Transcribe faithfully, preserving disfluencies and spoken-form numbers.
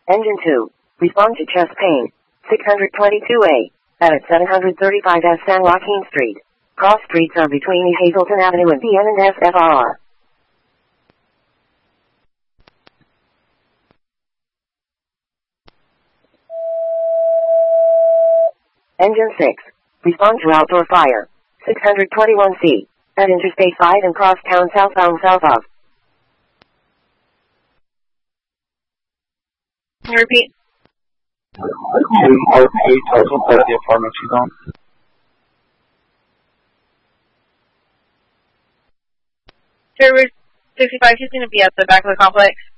Engine two. Respond to chest pain. six twenty-two A. At seven thirty-five S San Joaquin Street. Cross streets are between E Hazleton Avenue and B N and S F R. Engine six. Respond to outdoor fire. six twenty-one C. At Interstate five and Crosstown southbound south of. Can you repeat? two oh eight total for the apartment she's on. Server sixty-five, she's going to be at the back of the complex.